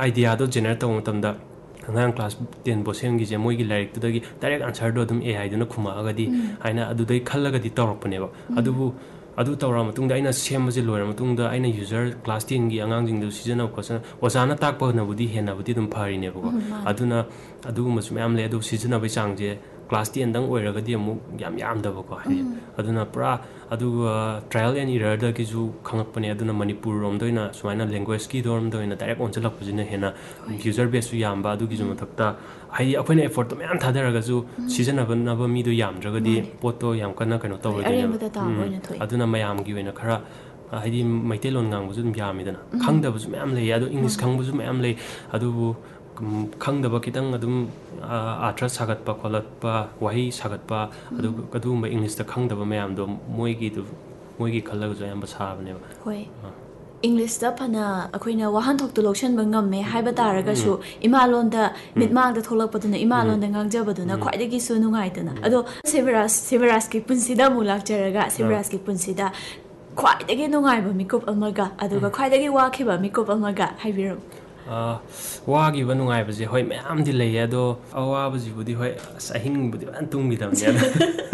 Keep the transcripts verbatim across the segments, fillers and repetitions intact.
idea do generate tawng tamda angang class ten percent gi je moi gi direct to gi direct answer do dum A I duna khuma aga di aina adu dai khallaga di tawrakpane ba adubu adu tawra matungda aina sembase loira matungda aina user class ten gi angang jing du season of question ozana takpa na budi hena budi dum phari ne ba aduna adu masum yam le adu season of chang je class ten dang oiraga di amu yam yam da ba ko aduna pra adu trial and error da ki ju khangakpane aduna manipur rom doina sumaina language ki dorm doina direct on chalak pujina hena user base su yam ba adu gi ju mathakta hai akoina effort to myam thadaraga ju season of na ba mi do yam draga di poto yam kana kano tawra aduna mayam gi wena khara haidi maitelon ngang bu ju yam idana khangda bu ju myam le adu english khang bu ju myam le adu khangdaba kitang adum atra sagatpa kholatpa wahi sagatpa adu kadum english ta khangdaba mayam do moigi du moigi khalaga jo yam basabane hoi english da phana akoina wahan thok to loction bangam me haiba taraga su imalon da mitmang da tholak paduna imalon da ngangjaba duna khwaidagi su nungai dana ado severas severas ki punsida mulak jaraga severas ki punsida khwaidagi nungai ba mikup amaga aduga khwaidagi wakhiba mikup amaga haibiram wagi ba nungai ba je hoi mayam di lei ado awa ba ji budi hoi sahing budi an tung mi dam ne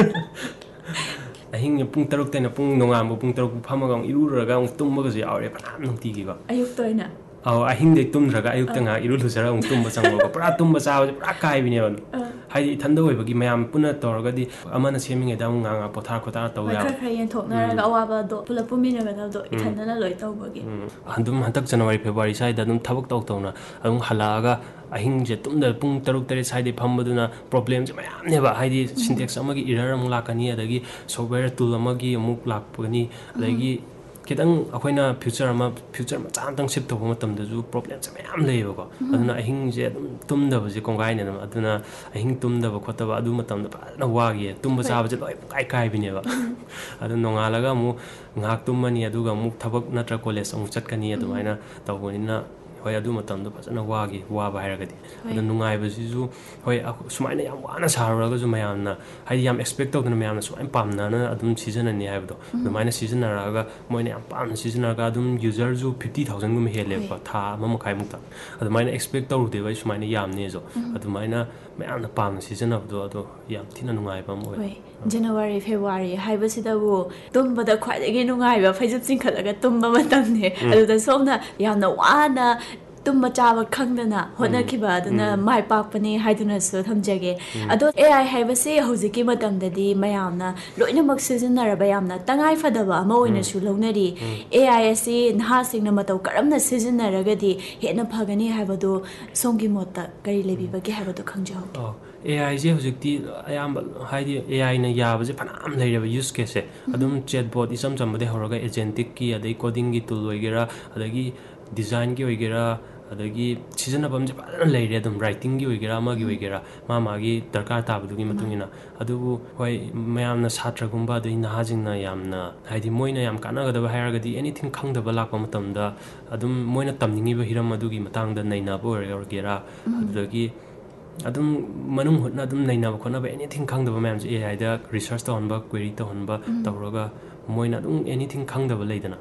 ahing pung taruk tena pung nongam pung taruk phamaga iruraga tum ma ga je aure phanam nungti gi ba ayuk toina aw ahing de tum raga ayuk tanga irul husara tum ba changwa ba pura tum ba cha pura kai bi ne ba hai thanda oi bagi mayam puna torga di amana seming da nga nga pothar khota taw ya kha kha yen thokna raga awaba do pula pumina ga do ithanna loi taw bagi handum hantak January February sai da dum thabak taw tawna adum halaga ahing je tum da pung taruk tare sai de phambaduna problem je mayam ne ba hai di syntax amagi error amuk lakani adagi software tool amagi amuk lakpani adagi kitang akoina future ama future ma cham tang ship tawba matam da ju problem cha mayam leiba ko aduna ahing je tum da ba je kongai ne aduna ahing tum da ba khota ba adu matam da na wagi tum ba cha ba je loi kai kai bi ne ba adu nongala ga mu ngak tum mani adu ga mu thabak natra college amu chatkani adu maina tawboni na hoi adu matam da phasana wagi wa ba haira gadi adu nungai ba ji ju hoi sumaina yam wana sarura ga ju mayam na hai yam expect tawdana mayam na sumain pamna na adum season ani haibdo adu maina season ra ga moina yam pam season ga adum user ju fifty thousand gum hele ba tha ma makai mukta adu maina expect tawru de ba sumaina yam ne jo adu maina mayam na pam season of do adu yam thina nungai ba mo January February haiba sida bu tumba da khwaidagi nungai ba phaijup singkhalaga tumba matam ne adu da somna yamna wana tumba chaba khangdana hona khiba aduna mai pakpani haiduna so thamjage ado A I haiba se hojiki matam da di mayamna loina mak seasonara ba yamna tangai fadaba ama oina su launari A I se nha singna mataw karamna seasonara ga di hena phagani haiba do songi motta kari lebi ba ge haiba do khangjaw A I je hojikti ayam haidi A I na yaba je phanam leireba use case adum chatbot isam chambade horaga agentic ki adai coding gi tool oigera adagi design gi oigera adagi sijanabam je phanam leire adum writing gi oigera ma gi oigera ma ma gi darkar tabadu gi matungina adubu hoi mayam na satra gumba dei na hajing na yamna haidi moina yam kana ga da hairaga di anything khangdaba lakpa matamda adum moina tamningi ba hiram adugi matangda naina bo oigera adagi adum manung hutna adum naina ba khona ba anything khangdaba mayam je A I da research to honba query to honba tawraga moina adum anything khangdaba leidana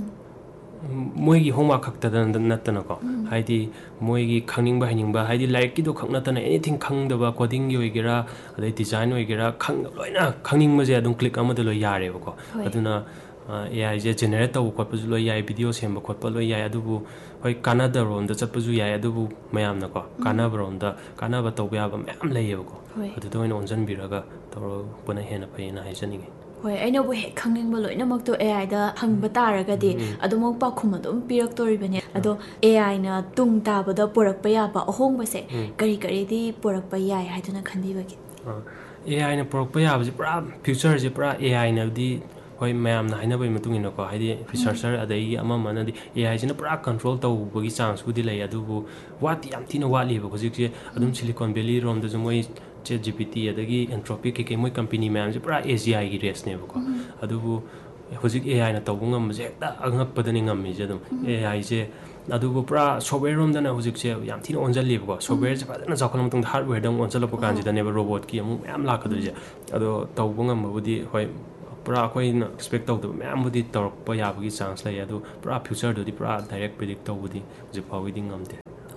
moigi homework khakta da natana ko haidi moigi khangning ba hining ba haidi like ki do khakna tana anything khangdaba coding gi oigera adai design oigera khang loina khangning ma je adum click ama da lo yare ba ko aduna A I je generate taw ko pa lo yai video semba ko pa lo yai adubu hoi Canada ron da chapaju yai adubu mayam na ko Canada ron da Canada taw ba ba mayam lei ba ko adu do ina onjan biraga taw bana hena paina hai janinge hoi aina bu he khangning ba loina mak to A I da hangba taraga di adumok pa khum adum pirak tori bane ado A I na tung ta ba da porak pa ya ba ahong ba se kari kari di porak pa yai haiduna khanbi ba ki A I na porak pa ya ba je pura future je pura A I na di hoi mayam na haina bai matung ina ko haidi researcher adai ama mana di A I jina pura control taw bagi chance budi lai adubu wat yam thina wali ba hojik je adum Silicon Valley rom da moi ChatGPT adagi Anthropic ke ke moi company mayam je pura A G I gi race ne ba ko adubu hojik A I na taw ngam je ta angak padani ngam mi je adum A I je adubu pura software rom da na hojik je yam thina onjal li ba ko software je padana jakhala matung hardware dang onjal pa kan je da ne robot ki amu mayam la ka du je ado taw ngam budi hoi pura koi na expect tawda mayam budi tawrpa yabagi chance lai adu pura future do di pura direct predict tawdi je pawiding ngamde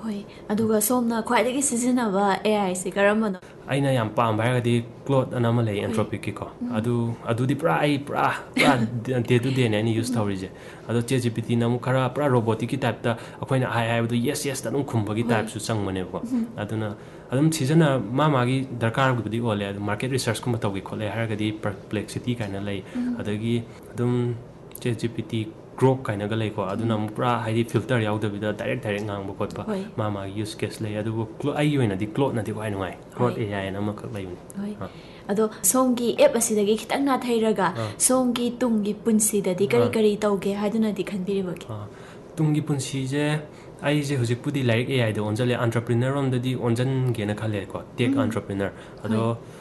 ꯍꯣꯏ ꯑꯗꯨꯒ ꯁꯣꯝꯅ ꯈ꯭ꯋꯥꯏꯗꯒꯤ ꯁꯤꯖꯤꯟꯅꯕ ꯑꯦ ꯑꯥꯏꯁꯤ ꯀꯔꯝꯕꯅꯣ ꯑꯩꯅ ꯌꯥꯝ ꯄꯥꯝꯕ ꯍꯥꯏꯔꯒꯗꯤ ꯀ꯭ꯂꯣꯠ ꯑꯅ ꯑꯃ ꯂꯩ ꯑꯦꯟꯊ꯭ꯔꯣꯄꯤꯛꯀꯤꯀꯣ ꯑꯗꯨ ꯑꯗꯨꯗꯤ ꯄꯨꯔꯥ ꯑꯩ ꯄꯨꯔꯥ ꯄꯨꯔꯥ ꯗꯦ ꯇꯨ ꯗꯦꯅꯦ ꯑꯩꯅ ꯌꯨꯁ ꯇꯧꯔꯤꯁꯦ ꯑꯗꯣ ꯆꯦꯠ ꯖꯤ ꯄꯤ ꯇꯤꯅ ꯑꯃꯨꯛ ꯈꯔ ꯄꯨꯔꯥ ꯔꯣꯕꯣꯇꯤꯛꯀꯤ ꯇꯥꯏꯞꯇ ꯑꯩꯈꯣꯏꯅ ꯍꯥꯏ ꯍꯥꯏꯕꯗꯨ ꯌꯦꯁ ꯌꯦꯁꯇ ꯑꯗꯨꯝ ꯈꯨꯝꯕꯒꯤ ꯇꯥꯏꯞꯁꯨ ꯆꯪꯕꯅꯦꯕꯀꯣ ꯑꯗꯨꯅ ꯑꯗꯨꯝ ꯁꯤꯖꯤꯟꯅ ꯃꯥ ꯃꯥꯒꯤ ꯗꯔꯀꯥꯔꯕꯨꯗꯤ ꯑꯣꯜꯂꯦ ꯑꯗꯨ ꯃꯥꯔꯀꯦꯠ ꯔꯤꯁꯔꯁꯀꯨꯝꯕ ꯇꯧꯒꯦ ꯈꯣꯠꯂꯦ ꯍꯥꯏꯔꯒꯗꯤ ꯄꯔꯄ꯭ꯂꯦꯛꯁꯤꯇꯤ ꯀꯥꯏꯅ ꯂꯩ ꯑꯗꯒꯤ ꯑꯗꯨꯝ ꯆꯦꯠ ꯖꯤ ꯄꯤ ꯇꯤ ꯒ꯭ꯔꯣꯛ ꯀꯥꯏꯅꯒ ꯂꯩꯀꯣ ꯑꯗꯨꯅ ꯑꯃꯨꯛ ꯄꯨꯔꯥ ꯍꯥꯏꯗꯤ ꯐꯤꯜꯇꯔ ꯌꯥꯎꯗꯕꯤꯗ ꯗꯥꯏꯔꯦꯛ ꯗꯥꯏꯔꯦꯛ ꯉꯥꯡꯕ ꯈꯣꯠꯄ ꯍꯣꯏ ꯃꯥ ꯃꯥꯒꯤ ꯌꯨꯁ ꯀꯦꯁ ꯂꯩ ꯑꯗꯨꯕꯨ ꯑꯩꯒꯤ ꯑꯣꯏꯅꯗꯤ ꯀ꯭ꯂꯣꯠꯅꯗꯤ ꯈ꯭ꯋꯥꯏ ꯅꯨꯡꯉꯥꯏ ꯀ꯭ꯂꯣꯠ ꯍꯣꯏ ꯑꯦ ꯑꯥꯏ ꯑꯅ ꯑꯃꯈꯛ ꯂꯩꯕꯅꯤ ꯍꯣꯏ ꯑꯗꯣ ꯁꯣꯝꯒꯤ ꯑꯦꯞ ꯑꯁꯤꯗꯒꯤ ꯈꯤꯇꯪ ꯅꯥꯊꯩꯔꯒ ꯁꯣꯝꯒꯤ ꯇꯨꯡꯒꯤ ꯄꯨꯟꯁꯤꯗꯗꯤ ꯀꯔꯤ ꯀꯔꯤ ꯇꯧꯒꯦ ꯍꯥꯏꯗꯨꯅꯗꯤ ꯈꯟꯕꯤꯔꯤꯕꯒꯦ ꯇꯨꯡꯒꯤ ꯄꯨꯟꯁꯤꯁꯦ ꯑꯩꯁꯦ ꯍꯧꯖꯤꯛꯄꯨꯗꯤ ꯂꯥꯏꯔꯤꯛ ꯑꯦ ꯑꯥꯏꯗ ꯑꯣꯟꯁꯤꯜꯂꯦ ꯑꯟꯇꯔꯄ꯭ꯔꯤꯅꯔꯣꯝꯗꯗꯤ ꯑꯣꯟꯁꯤꯟꯒꯦꯅ ꯈꯜꯂꯦꯀꯣ ꯇꯦꯛ ꯑꯟꯇꯔꯄ꯭ꯔꯤꯅꯔ ꯑꯗꯣ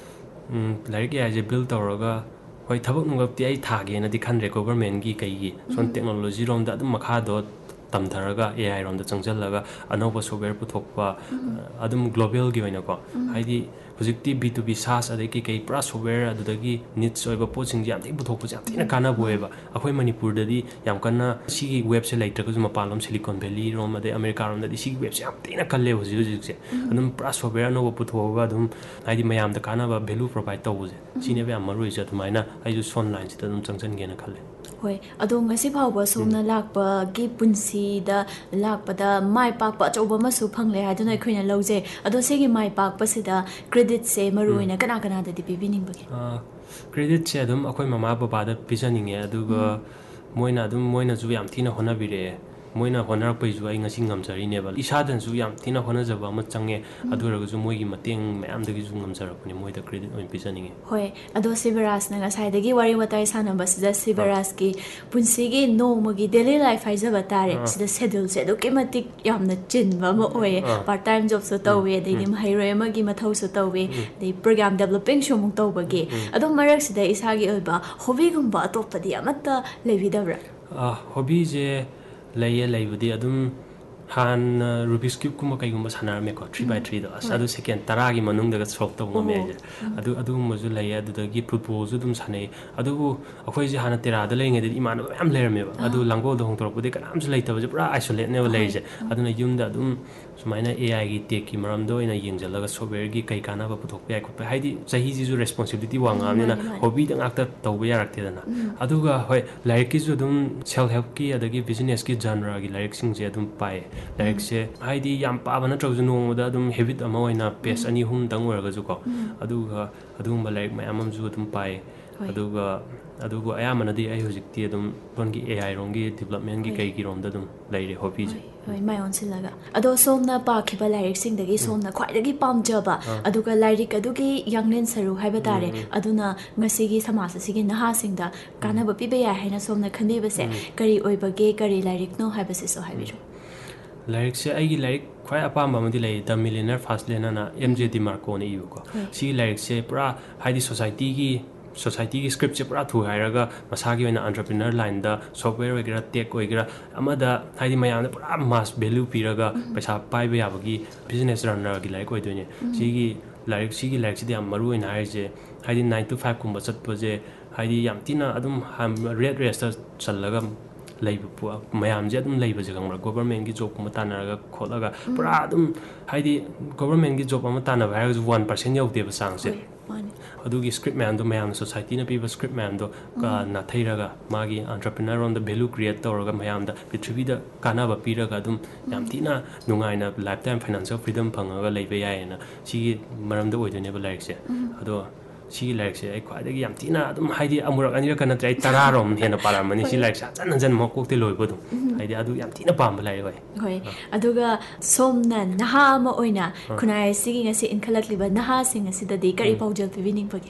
ꯂꯥꯏꯔꯤꯛ ꯑꯦ ꯑꯥꯏꯁꯦ ꯕꯤꯜ ꯇꯧꯔꯒ ꯍꯣꯏ ꯊꯕꯛ ꯅꯨꯡꯉꯛꯇꯤ ꯑꯩ ꯊꯥꯒꯦꯅꯗꯤ ꯈꯟꯗ꯭ꯔꯦ ꯒꯣꯕꯔꯃꯦꯟꯒꯤ ꯀꯩꯒꯤ ꯁꯣꯝ ꯇꯦꯛꯅꯣꯂꯣꯖꯤꯔꯣꯝꯗ ꯑꯗꯨꯝ ꯃꯈꯥꯗꯣ ꯇꯝꯊꯔꯒ ꯑꯦ ꯑꯥꯏꯔꯣꯝꯗ ꯆꯪꯁꯤꯜꯂꯒ ꯑꯅꯧꯕ ꯁꯣꯞꯋꯦꯌꯔ ꯄꯨꯊꯣꯛꯄ ꯑꯗꯨꯝ ꯒ꯭ꯂꯣꯕꯦꯜꯒꯤ ꯑꯣꯏꯅꯀꯣ ꯍꯥꯏꯗꯤ ꯍꯧꯖꯤꯛꯇꯤ ꯕꯤ ꯇꯨ ꯕꯤ ꯁꯥꯁ ꯑꯗꯒꯤ ꯀꯩ ꯄꯨꯔꯥ ꯁꯣꯞꯋꯦꯌꯔ ꯑꯗꯨꯗꯒꯤ ꯅꯤꯠꯁ ꯑꯣꯏꯕ ꯄꯣꯠꯁꯤꯡꯁꯦ ꯌꯥꯝ ꯊꯤꯅ ꯄꯨꯊꯣꯛꯄꯁꯦ ꯌꯥꯝ ꯊꯤꯅ ꯀꯥꯟꯅꯕ ꯑꯣꯏꯌꯦꯕ ꯑꯩꯈꯣꯏ ꯃꯅꯤꯄꯨꯔꯗꯗꯤ ꯌꯥꯝ ꯀꯟꯅ ꯁꯤꯒꯤ ꯋꯦꯕꯁꯦ ꯂꯩꯇ꯭ꯔꯒꯁꯨ ꯃꯄꯥꯟꯂꯣꯝ ꯁꯤꯂꯤꯀꯣꯟ ꯚꯦꯂꯤꯔꯣꯝ ꯑꯗꯩ ꯑꯃꯦꯔꯤꯀꯥꯔꯣꯝꯗꯗꯤ ꯁꯤꯒꯤ ꯋꯦꯕꯁꯦ ꯌꯥꯝ ꯊꯤꯅ ꯀꯜꯂꯦꯕ ꯍꯧꯖꯤꯛ ꯍꯧꯖꯤꯛꯁꯦ ꯑꯗꯨꯝ ꯄꯨꯔꯥ ꯁꯣꯞꯋꯦꯌꯔ ꯑꯅꯧꯕ ꯄꯨꯊꯣꯛꯑꯒ ꯑꯗꯨꯝ ꯍꯥꯏꯗꯤ ꯃꯌꯥꯝꯗ ꯀꯥꯟꯅꯕ ꯚꯦꯂꯨ ꯄ꯭ꯔꯣꯚꯥꯏꯗ ꯇꯧꯕꯁꯦ ꯁꯤꯅꯦꯕ ꯌꯥꯝ ꯃꯔꯨ ꯑꯣꯏꯁꯦ ꯑꯗꯨꯃꯥꯏꯅ ꯑꯩꯁꯨ ꯁꯣꯟ ꯂꯥꯏꯟꯁꯤꯗ ꯑꯗꯨꯝ ꯆꯪꯁꯤꯟꯒꯦꯅ ꯈꯜꯂꯦ ꯍꯣꯏ ꯑꯗꯣ ꯉꯁꯤ ꯐꯥꯎꯕ ꯁꯣꯝꯅ ꯂꯥꯛꯄꯒꯤ ꯄꯨꯟꯁꯤꯗ ꯂꯥꯛꯄꯗ ꯃꯥꯏ ꯄꯥꯛꯄ ꯑꯆꯧꯕ ꯑꯃꯁꯨ ꯐꯪꯂꯦ ꯍꯥꯏꯗꯨꯅ ꯑꯩꯈꯣꯏꯅ ꯂꯧꯖꯩ ꯑꯗꯣ ꯁꯤꯒꯤ ꯃꯥꯏ ꯄꯥꯛꯄꯁꯤꯗ ꯀ꯭ꯔꯦꯗꯤꯠꯁꯦ ꯃꯔꯨꯑꯣꯏꯅ ꯀꯅꯥ ꯀꯅꯥꯗꯗꯤ ꯄꯤꯕꯤꯅꯤꯡꯕꯒꯦ ꯀ꯭ꯔꯦꯗꯤꯠꯁꯦ ꯑꯗꯨꯝ ꯑꯩꯈꯣꯏ ꯃꯃꯥ ꯕꯕꯥꯗ ꯄꯤꯖꯅꯤꯡꯉꯦ ꯑꯗꯨꯒ ꯃꯣꯏꯅ ꯑꯗꯨꯝ ꯃꯣꯏꯅꯁꯨ ꯌꯥꯝ ꯊꯤꯅ ꯍꯣꯠꯅꯕꯤꯔꯛꯑꯦ ꯃꯣꯏꯅ ꯍꯣꯠꯅꯔꯛꯄꯩꯁꯨ ꯑꯩ ꯉꯁꯤ ꯉꯝꯖꯔꯤꯅꯦꯕ ꯏꯁꯥꯗꯁꯨ ꯌꯥꯝ ꯊꯤꯅ ꯍꯣꯠꯅꯖꯕ ꯑꯃ ꯆꯪꯉꯦ ꯑꯗꯨ ꯑꯣꯏꯔꯒꯁꯨ ꯃꯣꯏꯒꯤ ꯃꯇꯦꯡ ꯃꯌꯥꯝꯗꯒꯤꯁꯨ ꯉꯝꯖꯔꯛꯄꯅꯦ ꯃꯣꯏꯗ ꯀ꯭ꯔꯦꯗꯤꯠ ꯑꯣꯏꯅ ꯄꯤꯖꯅꯤꯡꯉꯦ ꯍꯣꯏ ꯑꯗꯣ ꯁꯤꯕꯔꯥꯖꯅ ꯉꯁꯥꯏꯗꯒꯤ ꯋꯥꯔꯤ ꯋꯥꯇꯥꯏ ꯁꯥꯟꯅꯕꯁꯤꯗ ꯁꯤꯕꯔꯥꯖꯀꯤ ꯄꯨꯟꯁꯤꯒꯤ ꯅꯣꯡꯃꯒꯤ ꯗꯦꯂꯤ ꯂꯥꯏꯐ ꯍꯥꯏꯖꯕ ꯇꯥꯔꯦ ꯁꯤꯗ ꯁꯦꯗꯨꯜꯁꯦ ꯑꯗꯨꯛꯀꯤ ꯃꯇꯤꯛ ꯌꯥꯝꯅ ꯆꯤꯟꯕ ꯑꯃ ꯑꯣꯏꯌꯦ ꯄꯥꯔꯠ ꯇꯥꯏꯝ ꯖꯣꯕꯁꯨ ꯇꯧꯋꯤ ꯑꯗꯩꯗꯤ ꯃꯍꯩꯔꯣꯏ ꯑꯃꯒꯤ ꯃꯊꯧꯁꯨ ꯇꯧꯋꯤ ꯑꯗꯩ ꯄ꯭ꯔꯣꯒ꯭ꯔꯥꯝ ꯗꯦꯕꯂꯞꯄꯤꯡꯁꯨ ꯑꯃꯨꯛ ꯇꯧꯕꯒꯤ ꯑꯗꯨꯝ ꯃꯔꯛꯁꯤꯗ ꯏꯁꯥꯒꯤ ꯑꯣꯏꯕ ꯍꯣꯕꯤꯒꯨꯝꯕ ꯑꯇꯣꯞꯄꯗꯤ ꯑꯃꯠꯇ ꯂꯩꯕꯤꯗꯕ꯭ꯔꯥ ꯍꯣꯕꯤꯁꯦ ꯂꯩꯌꯦ ꯂꯩꯕꯗꯤ ꯑꯗꯨꯝ ꯍꯥꯟꯅ ꯔꯨꯕꯤꯛꯁ ꯀ꯭ꯌꯨꯕꯀꯨꯝꯕ ꯀꯩꯒꯨꯝꯕ ꯁꯥꯟꯅꯔꯝꯃꯦꯀꯣ ꯊ꯭ꯔꯤ ꯕꯥꯏ ꯊ꯭ꯔꯤꯗꯣ ꯑꯁ ꯑꯗꯨ ꯁꯦꯀꯦꯟ ꯇꯔꯥꯒꯤ ꯃꯅꯨꯡꯗꯒ ꯁꯣꯜꯞ ꯇꯧ ꯉꯝꯃꯦ ꯑꯩꯁꯦ ꯑꯗꯨ ꯑꯗꯨꯒꯨꯝꯕꯁꯨ ꯂꯩꯌꯦ ꯑꯗꯨꯗꯒꯤ ꯐꯨꯠꯕꯣꯜꯁꯨ ꯑꯗꯨꯝ ꯁꯥꯟꯅꯩ ꯑꯗꯨꯕꯨ ꯑꯩꯈꯣꯏꯁꯦ ꯍꯥꯟꯅ ꯇꯦꯔꯥꯗ ꯂꯩꯔꯤꯉꯩꯗꯗꯤ ꯏꯃꯥꯟꯅꯕ ꯃꯌꯥꯝ ꯂꯩꯔꯝꯃꯦꯕ ꯑꯗꯨ ꯂꯥꯡꯒꯣꯜꯗ ꯍꯣꯡꯇꯣꯔꯛꯄꯗꯤ ꯀꯅꯥꯝꯁꯨ ꯂꯩꯇꯕꯁꯦ ꯄꯨꯔꯥ ꯑꯥꯏꯁꯣꯂꯦꯠꯅꯦꯕ ꯂꯩꯔꯤꯁꯦ ꯑꯗꯨꯅ ꯌꯨꯝꯗ ꯑꯗꯨꯝ ꯁꯨꯃꯥꯏꯅ ꯑꯦ ꯑꯥꯏꯒꯤ ꯇꯦꯛꯀꯤ ꯃꯔꯝꯗ ꯑꯣꯏꯅ ꯌꯦꯡꯁꯤꯜꯂꯒ ꯁꯣꯞꯋꯦꯌꯔꯒꯤ ꯀꯩ ꯀꯥꯟꯅꯕ ꯄꯨꯊꯣꯛꯄ ꯌꯥꯏ ꯈꯣꯠꯄ ꯍꯥꯏꯗꯤ ꯆꯍꯤꯁꯤꯁꯨ ꯔꯦꯁꯄꯣꯟꯁꯤꯕꯤꯂꯤꯇꯤ ꯋꯥꯡꯉꯛꯑꯕꯅꯤನ ꯍꯣꯕꯤꯗ ꯉꯥꯛꯇ ꯇꯧꯕ ꯌꯥꯔꯛꯇꯦꯗꯅ ꯑꯗꯨꯒ ꯍꯣꯏ ꯂꯥꯏꯔꯤꯛꯀꯤꯁꯨ ꯑꯗꯨꯝ ꯁꯦꯜꯐ ꯍꯦꯜꯞꯀꯤ ꯑꯗꯒꯤ ꯕꯤꯖꯤꯅꯦꯁꯀꯤ ꯖꯟꯔꯒꯤ ꯂꯥꯏꯔꯤꯛꯁꯤꯡꯁꯦ ꯑꯗꯨꯝ ꯄꯥꯏ ꯂꯥꯏꯔꯤꯛꯁꯦ ꯍꯥꯏꯗꯤ ꯌꯥꯝ ꯄꯥꯕ ꯅꯠꯇ꯭ꯔꯒꯁꯨ ꯅꯣꯡꯃꯗ ꯑꯗꯨꯝ ꯍꯦꯕꯤꯠ ꯑꯃ ꯑꯣꯏꯅ ꯄꯦꯖ ꯑꯅꯤ ꯑꯍꯨꯝꯇꯪ ꯑꯣꯏꯔꯒꯁꯨꯀꯣ ꯑꯗꯨꯒ ꯑꯗꯨꯒꯨꯝꯕ ꯂꯥꯏꯔꯤꯛ ꯃꯌꯥꯝ ꯑꯃꯁꯨ ꯑꯗꯨꯝ ꯄꯥꯏ ꯑꯗꯨꯒ ꯑꯗꯨꯕꯨ ꯑꯌꯥꯝꯕꯅꯗꯤ ꯑꯩ ꯍꯧꯖꯤꯛꯇꯤ ꯑꯗꯨꯝ ꯂꯣꯟꯒꯤ ꯑꯦ ꯑꯥꯏꯔꯣꯝꯒꯤ ꯗꯤꯕꯂꯞꯃꯦꯟꯒꯤ ꯀꯩꯒꯤꯔꯣꯝꯗ ꯑꯗꯨꯝ ꯂꯩꯔꯦ ꯍꯣꯕꯤꯁꯦ ꯍꯣꯏ ꯃꯥꯏ ꯑꯣꯟꯁꯤꯜꯂꯒ ꯑꯗꯣ ꯁꯣꯝꯅ ꯄꯥꯈꯤꯕ ꯂꯥꯏꯔꯤꯛꯁꯤꯡꯗꯒꯤ ꯁꯣꯝꯅ ꯈ꯭ꯋꯥꯏꯗꯒꯤ ꯄꯥꯝꯖꯕ ꯑꯗꯨꯒ ꯂꯥꯏꯔꯤꯛ ꯑꯗꯨꯒꯤ ꯌꯥꯡꯂꯦꯟ ꯁꯔꯨ ꯍꯥꯏꯕ ꯇꯥꯔꯦ ꯑꯗꯨꯅ ꯉꯁꯤꯒꯤ ꯁꯃꯥꯖ ꯑꯁꯤꯒꯤ ꯅꯍꯥꯁꯤꯡꯗ ꯀꯥꯟꯅꯕ ꯄꯤꯕ ꯌꯥꯏ ꯍꯥꯏꯅ ꯁꯣꯝꯅ ꯈꯟꯕꯤꯕꯁꯦ ꯀꯔꯤ ꯑꯣꯏꯕꯒꯦ ꯀꯔꯤ ꯂꯥꯏꯔꯤꯛꯅꯣ ꯍꯥꯏꯕꯁꯤꯁꯨ ꯍꯥꯏꯕꯤꯔꯣ ꯂꯥꯏꯔꯤꯛꯁꯦ ꯑꯩꯒꯤ ꯂꯥꯏꯔꯤꯛ ꯈ꯭ꯋꯥꯏ ꯑꯄꯥꯝꯕ ꯑꯃꯗꯤ ꯂꯩ ꯗ ꯃꯤꯂꯤꯅꯔ ꯐꯥꯁꯠ ꯂꯦꯟ ꯑꯅ ꯑꯦꯝ ꯖꯦ ꯗꯤ ꯃꯥꯔꯀꯣꯅ ꯏꯕꯀꯣ ꯁꯤꯒꯤ ꯂꯥꯏꯔꯤꯛꯁꯦ ꯄꯨꯔꯥ ꯍꯥꯏꯗꯤ ꯁꯣꯁꯥꯏꯇꯤꯒꯤ ꯁꯣꯁꯥꯏꯇꯤꯒꯤ ꯁ꯭ꯀ꯭ꯔꯤꯞꯁꯦ ꯄꯨꯔꯥ ꯊꯨꯒꯥꯏꯔꯒ ꯃꯁꯥꯒꯤ ꯑꯣꯏꯅ ꯑꯟꯇꯔꯄ꯭ꯔꯤꯅꯔ ꯂꯥꯏꯟꯗ ꯁꯣꯞꯋꯦꯌꯔ ꯑꯣꯏꯒꯦꯔꯥ ꯇꯦꯛ ꯑꯣꯏꯒꯦꯔꯥ ꯑꯃꯗ ꯍꯥꯏꯗꯤ ꯃꯌꯥꯝꯗ ꯄꯨꯔꯥ ꯃꯥꯁ ꯚꯦꯂꯨ ꯄꯤꯔꯒ ꯄꯩꯁꯥ ꯄꯥꯏꯕ ꯌꯥꯕꯒꯤ ꯕꯤꯖꯤꯅꯦꯁ ꯔꯟꯅꯔꯒꯤ ꯂꯥꯏꯔꯤꯛ ꯑꯣꯏꯗꯣꯏꯅꯦ ꯁꯤꯒꯤ ꯂꯥꯏꯔꯤꯛ ꯁꯤꯒꯤ ꯂꯥꯏꯔꯤꯛꯁꯤꯗ ꯌꯥꯝ ꯃꯔꯨ ꯑꯣꯏꯅ ꯍꯥꯏꯔꯤꯁꯦ ꯍꯥꯏꯗꯤ ꯅꯥꯏꯟ ꯇꯨ ꯐꯥꯏꯚꯀꯨꯝꯕ ꯆꯠꯄꯁꯦ ꯍꯥꯏꯗꯤ ꯌꯥꯝ ꯊꯤꯅ ꯑꯗꯨꯝ ꯔꯦꯠ ꯔꯦꯁꯇ ꯆꯜꯂꯒ ꯂꯩꯕ ꯃꯌꯥꯝꯁꯦ ꯑꯗꯨꯝ ꯂꯩꯕꯁꯦ ꯈꯪꯕ꯭ꯔꯥ ꯒꯣꯕꯔꯃꯦꯟꯒꯤ ꯖꯣꯕꯀꯨꯝꯕ ꯇꯥꯟꯅꯔꯒ ꯈꯣꯠꯂꯒ ꯄꯨꯔꯥ ꯑꯗꯨꯝ ꯍꯥꯏꯗꯤ ꯒꯣꯕꯔꯃꯦꯟꯒꯤ ꯖꯣꯕ ꯑꯃ ꯇꯥꯟꯅꯕ ꯍꯥꯏꯔꯒꯁꯨ ꯋꯥꯟ ꯄꯥꯔꯁꯦꯟ ꯌꯧꯗꯦꯕ ꯆꯥꯡꯁꯦ ꯑꯗꯨꯒꯤ ꯁ꯭ꯀ꯭ꯔꯤꯞ ꯃꯌꯥꯝꯗꯣ ꯃꯌꯥꯝꯅ ꯁꯣꯁꯥꯏꯇꯤꯅ ꯄꯤꯕ ꯁ꯭ꯀ꯭ꯔꯤꯞ ꯃꯌꯥꯝꯗꯣ ꯅꯥꯊꯩꯔꯒ ꯃꯥꯒꯤ ꯑꯟꯇꯔꯄ꯭ꯔꯤꯅꯔꯔꯣꯝꯗ ꯚꯦꯂꯨ ꯀ꯭ꯔꯤꯌꯦꯠ ꯇꯧꯔꯒ ꯃꯌꯥꯝꯗ ꯄ꯭ꯔꯤꯊꯤꯕꯤꯗ ꯀꯥꯟꯅꯕ ꯄꯤꯔꯒ ꯑꯗꯨꯝ ꯌꯥꯝ ꯊꯤꯅ ꯅꯨꯡꯉꯥꯏꯅ ꯂꯥꯏꯐ ꯇꯥꯏꯝ ꯐꯥꯏꯅꯥꯟꯁꯤꯌꯦꯜ ꯐ꯭रीडꯝ ꯐꯪꯉꯒ ꯂꯩꯕ ꯌꯥꯏꯌꯦꯅ ꯁꯤꯒꯤ ꯃꯔꯝꯗ ꯑꯣꯏꯗꯣꯏꯅꯦꯕ ꯂꯥꯏꯔꯤꯛꯁꯦ ꯑꯗꯣ ꯁꯤꯒꯤ ꯂꯥꯏꯔꯤꯛꯁꯦ ꯑꯩ ꯈ꯭ꯋꯥꯏꯗꯒꯤ ꯌꯥꯝ ꯊꯤꯅ ꯑꯗꯨꯝ ꯍꯥꯏꯗꯤ ꯑꯃꯨꯔꯛ ꯑꯅꯤꯔꯛꯀ ꯅꯠꯇ꯭ꯔꯦ ꯑꯩ ꯇꯔꯥꯔꯣꯝ ꯍꯦꯟꯅ ꯄꯥꯔꯝꯃꯅꯤ ꯁꯤ ꯂꯥꯏꯔꯤꯛꯁꯦ ꯍꯟꯖꯟ ꯍꯟꯖꯟ ꯃꯀꯣꯛꯇꯩ ꯂꯣꯏꯕ ꯑꯗꯨꯝ ꯍꯥꯏꯗꯤ ꯑꯗꯨ ꯌꯥꯝ ꯊꯤꯅ ꯄꯥꯝꯕ ꯂꯥꯏꯔꯤꯛ ꯑꯣꯏ ꯍꯣꯏ ꯑꯗꯨꯒ ꯁꯣꯝꯅ ꯅꯍꯥ ꯑꯃ ꯑꯣꯏꯅ ꯈꯨꯟꯅꯥꯏ ꯑꯁꯤꯒꯤ ꯉꯁꯤ ꯏꯟꯈꯠꯂꯛꯂꯤꯕ ꯅꯍꯥꯁꯤꯡ ꯑꯁꯤꯗꯗꯤ ꯀꯔꯤ ꯄꯥꯎꯖꯦꯜ ꯄꯤꯕꯤꯅꯤꯡꯕꯒꯦ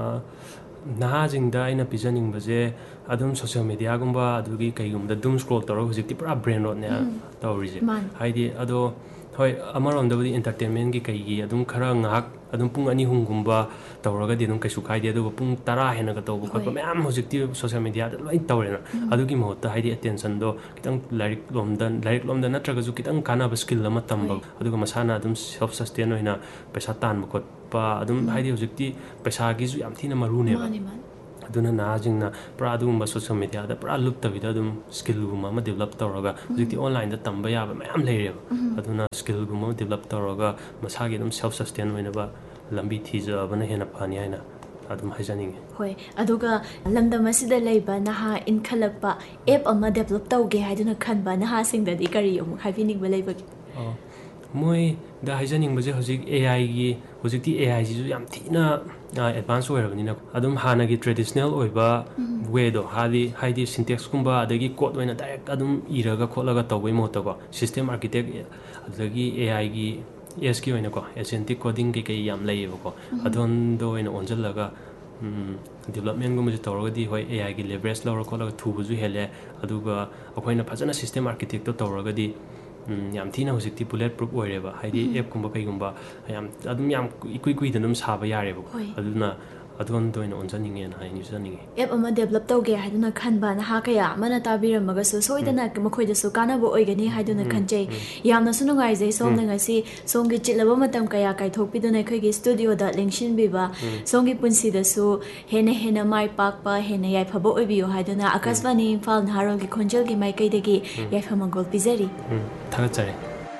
ꯅꯍꯥꯁꯤꯡꯗ ꯑꯩꯅ ꯄꯤꯖꯅꯤꯡꯕꯁꯦ ꯑꯗꯨꯝ ꯁꯣꯁꯤꯌꯦꯜ ꯃꯦꯗꯤꯌꯥꯒꯨꯝꯕ ꯑꯗꯨꯒꯤ ꯀꯩꯒꯨꯝꯕꯗ ꯗꯨꯝ ꯁ꯭ꯀ꯭ꯔꯣꯜ ꯇꯧꯔꯒ ꯍꯧꯖꯤꯛꯇꯤ ꯄꯨꯔꯥ ꯕ꯭ꯔꯦꯟ ꯔꯣꯠꯅꯦ ꯇꯧꯔꯤꯁꯦ ꯍꯥꯏꯗꯤ ꯑꯗꯣ ꯍꯣꯏ ꯑꯃꯔꯣꯝꯗꯕꯨꯗꯤ ꯑꯦꯟꯇꯔꯇꯦꯟꯃꯦꯟꯒꯤ ꯀꯩꯒꯤ ꯑꯗꯨꯝ ꯈꯔ ꯉꯥꯏꯍꯥꯛ ꯑꯗꯨꯝ ꯄꯨꯡ ꯑꯅꯤ ꯑꯍꯨꯝꯒꯨꯝꯕ ꯇꯧꯔꯒꯗꯤ ꯑꯗꯨꯝ ꯀꯩꯁꯨ ꯀꯥꯏꯗꯦ ꯑꯗꯨꯒ ꯄꯨꯡ ꯇꯔꯥ ꯍꯦꯟꯅꯒ ꯇꯧꯕ ꯈꯣꯠꯄ ꯃꯌꯥꯝ ꯍꯧꯖꯤꯛꯇꯤ ꯁꯣꯁꯤꯌꯦꯜ ꯃꯦꯗꯤꯌꯥꯗ ꯂꯣꯏ ꯇꯧꯔꯦꯅ ꯑꯗꯨꯒꯤ ꯃꯍꯨꯠꯇ ꯍꯥꯏꯗꯤ ꯑꯦꯇꯦꯟꯁꯟꯗꯣ ꯈꯤꯇꯪ ꯂꯥꯏꯔꯤꯛ ꯂꯣꯝꯗ ꯂꯥꯏꯔꯤꯛ ꯂꯣꯝꯗ ꯅꯠꯇ꯭ꯔꯒꯁꯨ ꯈꯤꯇꯪ ꯀꯥꯟꯅꯕ ꯁ꯭ꯀꯤꯜ ꯑꯃ ꯇꯝꯕ ꯑꯗꯨꯒ ꯃꯁꯥꯅ ꯑꯗꯨꯝ ꯁꯦꯜꯐ ꯁꯁꯇꯦꯟ ꯑꯣꯏꯅ ꯄꯩꯁꯥ ꯇꯥꯟꯕ ꯈꯣꯠꯄ ꯑꯗꯨꯝ ꯍꯥꯏꯗꯤ ꯍꯧꯖꯤꯛꯇꯤ ꯄꯩꯁꯥꯒꯤꯁꯨ ꯌꯥꯝ ꯊꯤꯅ ꯃꯔꯨꯅꯦꯕ ꯑꯗꯨꯅ ꯅꯍꯥꯁꯤꯡꯅ ꯄꯨꯔꯥ ꯑꯗꯨꯒꯨꯝꯕ ꯁꯣꯁꯤꯌꯦꯜ ꯃꯤꯗꯤꯌꯥꯗ ꯄꯨꯔꯥ ꯂꯨꯞꯇꯕꯤꯗ ꯑꯗꯨꯝ ꯁ꯭ꯀꯤꯜꯒꯨꯝꯕ ꯑꯃ ꯗꯦꯕꯂꯞ ꯇꯧꯔꯒ ꯍꯧꯖꯤꯛꯇꯤ ꯑꯣꯟꯂꯥꯏꯟꯗ ꯇꯝꯕ ꯌꯥꯕ ꯃꯌꯥꯝ ꯂꯩꯔꯦꯕ ꯑꯗꯨꯅ ꯁ꯭ꯀꯤꯜꯒꯨꯝꯕ ꯑꯃ ꯗꯦꯕꯂꯞ ꯇꯧꯔꯒ ꯃꯁꯥꯒꯤ ꯑꯗꯨꯝ ꯁꯦꯜꯐ ꯁꯁꯇꯦꯟ ꯑꯣꯏꯅꯕ ꯂꯝꯕꯤ ꯊꯤꯖꯕꯅ ꯍꯦꯟꯅ ꯐꯅꯤ ꯍꯥꯏꯅ ꯑꯗꯨꯝ ꯍꯥꯏꯖꯅꯤꯡꯉꯤ ꯍꯣꯏ ꯑꯗꯨꯒ ꯂꯝꯗꯝ ꯑꯁꯤꯗ ꯂꯩꯕ ꯅꯍꯥ ꯏꯟꯈꯠꯂꯛꯄ ꯑꯦꯞ ꯑꯃ ꯗꯦꯕꯂꯞ ꯇꯧꯒꯦ ꯍꯥꯏꯗꯨꯅ ꯈꯟꯕ ꯅꯍꯥꯁꯤꯡꯗꯗꯤ ꯀꯔꯤ ꯑꯃꯨꯛ ꯍꯥꯏꯕꯤꯅꯤꯡꯕ ꯂꯩꯕꯒꯦ ꯃꯣꯏꯗ ꯍꯥꯏꯖꯅꯤꯡꯕꯁꯦ ꯍꯧꯖꯤꯛ ꯑꯦ ꯑꯥꯏꯒꯤ ꯍꯧꯖꯤꯛꯇꯤ ꯑꯦ ꯑꯥꯏꯁꯤꯁꯨ ꯌꯥꯝ ꯊꯤꯅ ꯑꯦꯗꯚꯥꯟꯁ ꯑꯣꯏꯔꯕꯅꯤꯅ ꯑꯗꯨꯝ ꯍꯥꯟꯅꯒꯤ ꯇ꯭ꯔꯦꯗꯤꯁꯅꯦꯜ ꯑꯣꯏꯕ ꯋꯦꯗꯣ ꯍꯥꯏꯗꯤ ꯍꯥꯏꯗꯤ ꯁꯤꯟꯇꯦꯛꯁꯀꯨꯝꯕ ꯑꯗꯒꯤ ꯀꯣꯠ ꯑꯣꯏꯅ ꯗꯥꯏꯔꯦꯛ ꯑꯗꯨꯝ ꯏꯔꯒ ꯈꯣꯠꯂꯒ ꯇꯧꯕꯩ ꯃꯍꯨꯠꯇꯀꯣ ꯁꯤꯁꯇꯦꯝ ꯑꯥꯔꯀꯤꯇꯦꯛ ꯑꯗꯒꯤ ꯑꯦ ꯑꯥꯏꯒꯤ ꯑꯦꯁꯀꯤ ꯑꯣꯏꯅꯀꯣ ꯑꯦꯖꯦꯟꯇꯤꯛ ꯀꯣꯗꯤꯡ ꯀꯩꯀꯩ ꯌꯥꯝ ꯂꯩꯌꯦꯕꯀꯣ ꯑꯗꯣꯝꯗ ꯑꯣꯏꯅ ꯑꯣꯟꯁꯤꯜꯂꯒ ꯗꯤꯕꯂꯞꯃꯦꯟꯒꯨꯝꯕꯁꯦ ꯇꯧꯔꯒꯗꯤ ꯍꯣꯏ ꯑꯦ ꯑꯥꯏꯒꯤ ꯂꯦꯕꯔꯦꯖ ꯂꯧꯔ ꯈꯣꯠꯂꯒ ꯊꯨꯕꯁꯨ ꯍꯦꯜꯂꯦ ꯑꯗꯨꯒ ꯑꯩꯈꯣꯏꯅ ꯐꯖꯅ ꯁꯤꯁꯇꯦꯝ ꯑꯥꯔꯀꯤꯇꯦꯛꯇꯣ ꯇꯧꯔꯒꯗꯤ ꯌꯥꯝ ꯊꯤꯅ ꯍꯧꯖꯤꯛꯇꯤ ꯕꯨꯂꯦꯠ ꯄ꯭ꯔꯨꯞ ꯑꯣꯏꯔꯦꯕ ꯍꯥꯏꯗꯤ ꯑꯦꯞꯀꯨꯝꯕ ꯀꯩꯒꯨꯝꯕ ꯌꯥꯝ ꯑꯗꯨꯝ ꯌꯥꯝ ꯏꯀꯨꯏ ꯀꯨꯏꯗꯅ ꯑꯗꯨꯝ ꯁꯥꯕ ꯌꯥꯔꯦꯕꯀꯣ ꯑꯗꯨꯅ ꯑꯗꯣꯝꯗ ꯑꯣꯏꯅ ꯑꯣꯟꯖꯅꯤꯡꯉꯦꯅ ꯍꯥꯏꯖꯅꯤꯡꯉꯤ ꯑꯦꯞ ꯑꯃ ꯗꯦꯕꯂꯞ ꯇꯧꯒꯦ ꯍꯥꯏꯗꯨꯅ ꯈꯟꯕ ꯅꯍꯥ ꯀꯌꯥ ꯑꯃꯅ ꯇꯥꯕꯤꯔꯝꯃꯒꯁꯨ ꯁꯣꯏꯗꯅ ꯃꯈꯣꯏꯗꯁꯨ ꯀꯥꯟꯅꯕ ꯑꯣꯏꯒꯅꯤ ꯍꯥꯏꯗꯨꯅ ꯈꯟꯖꯩ ꯌꯥꯝꯅꯁꯨ ꯅꯨꯡꯉꯥꯏꯖꯩ ꯁꯣꯝꯅ ꯉꯁꯤ ꯁꯣꯝꯒꯤ ꯆꯤꯜꯂꯕ ꯃꯇꯝ ꯀꯌꯥ ꯀꯥꯏꯊꯣꯛꯄꯤꯗꯨꯅ ꯑꯩꯈꯣꯏꯒꯤ ꯁ꯭ꯇꯨꯗꯤꯑꯣꯗ ꯂꯦꯡꯁꯤꯟꯕꯤꯕ ꯁꯣꯝꯒꯤ ꯄꯨꯟꯁꯤꯗꯁꯨ ꯍꯦꯟꯅ ꯍꯦꯟꯅ ꯃꯥꯏ ꯄꯥꯛꯄ ꯍꯦꯟꯅ ꯌꯥꯏꯐꯕ ꯑꯣꯏꯕꯤꯌꯨ ꯍꯥꯏꯗꯨꯅ ꯑꯀꯥꯁꯕꯥꯅꯤ ꯏꯝꯐꯥꯜ ꯅꯍꯥꯔꯣꯜꯒꯤ ꯈꯣꯟꯖꯦꯜꯒꯤ ꯃꯥꯏꯀꯩꯗꯒꯤ ꯌꯥꯏꯐ ꯃꯪꯒꯣꯜ ꯄꯤꯖꯔꯤ ꯊꯥꯒꯠꯆꯔꯤ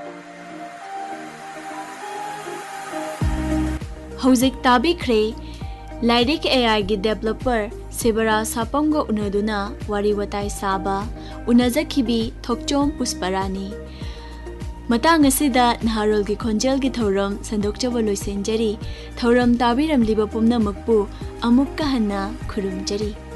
ꯍꯧꯖꯤꯛ ꯇꯥꯕꯤꯈ꯭ꯔꯦ ꯂꯥꯏꯔꯤꯛ ꯑꯦ ꯑꯥꯏꯒꯤ ꯗꯦꯕꯂꯞꯄꯔ ꯁꯤꯕꯔꯥ ꯁꯥꯄꯝꯒ ꯎꯅꯗꯨꯅ ꯋꯥꯔꯤ ꯋꯥꯇꯥꯏ ꯁꯥꯕ ꯎꯅꯖꯈꯤꯕꯤ ꯊꯣꯛꯆꯣꯝ ꯄꯨꯁꯄꯔꯥꯅꯤ ꯃꯇꯥꯡ ꯑꯁꯤꯗ ꯅꯍꯥꯔꯣꯜꯒꯤ ꯈꯣꯟꯖꯦꯜꯒꯤ ꯊꯧꯔꯝ ꯁꯟꯗꯣꯛꯆꯕ ꯂꯣꯏꯁꯤꯟꯖꯔꯤ ꯊꯧꯔꯝ ꯇꯥꯕꯤꯔꯝꯂꯤꯕ ꯄꯨꯝꯅꯃꯛꯄꯨ ꯑꯃꯨꯛꯀ ꯍꯟꯅ ꯈꯨꯔꯨꯝꯖꯔꯤ